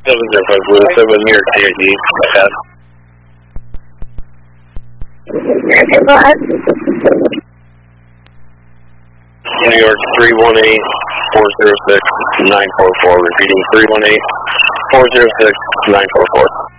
705 Blue, 7 New York CID, ahead. Okay, go ahead. New York 318-406-944, repeating 318-406-944.